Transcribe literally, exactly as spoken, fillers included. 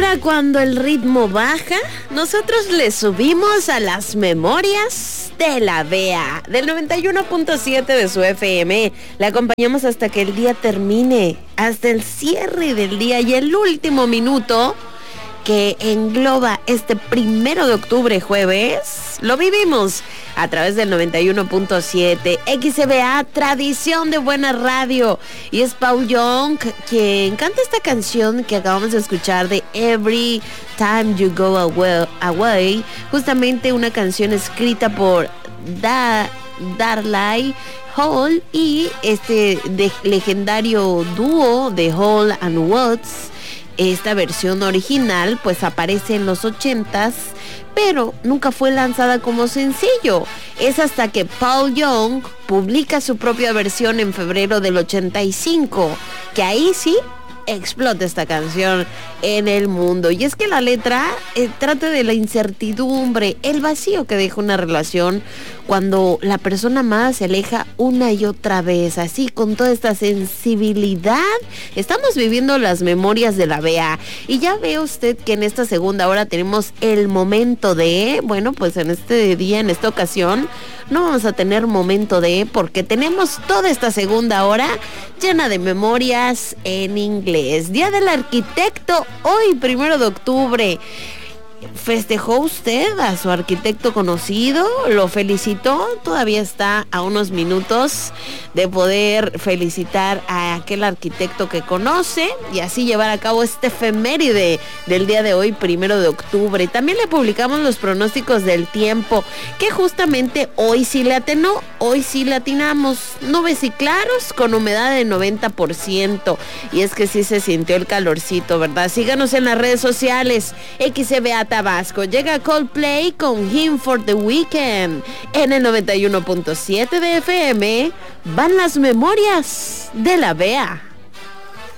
Ahora cuando el ritmo baja, nosotros le subimos a las memorias de la Bea, del noventa y uno punto siete de su F M. Le acompañamos hasta que el día termine, hasta el cierre del día y el último minuto que engloba este primero de octubre, jueves, lo vivimos a través del noventa y uno punto siete X B A, tradición de buena radio. Y es Paul Young quien canta esta canción que acabamos de escuchar de Every Time You Go Away, away justamente una canción escrita por da, Darley Hall y este de, legendario dúo de Hall and Watts. Esta versión original pues aparece en los ochentas, pero nunca fue lanzada como sencillo. Es hasta que Paul Young publica su propia versión en febrero del ochenta y cinco, que ahí sí explota esta canción en el mundo. Y es que la letra eh, trata de la incertidumbre, el vacío que deja una relación cuando la persona amada se aleja una y otra vez, así con toda esta sensibilidad. Estamos viviendo las memorias de la Bea y ya ve usted que en esta segunda hora tenemos el momento de, bueno, pues en este día, en esta ocasión, no vamos a tener momento de, porque tenemos toda esta segunda hora llena de memorias en inglés. Día del Arquitecto, hoy primero de octubre. ¿Festejó usted a su arquitecto conocido? ¿Lo felicitó? Todavía está a unos minutos de poder felicitar a aquel arquitecto que conoce y así llevar a cabo este efeméride del día de hoy, primero de octubre. También le publicamos los pronósticos del tiempo, que justamente hoy sí le atinó, hoy sí le atinamos. Nubes y claros con humedad de noventa por ciento. Y es que sí se sintió el calorcito, ¿verdad? Síganos en las redes sociales, X B A Tabasco. Llega Coldplay con Him for the Weekend. En el noventa y uno punto siete de F M van las memorias de la Bea.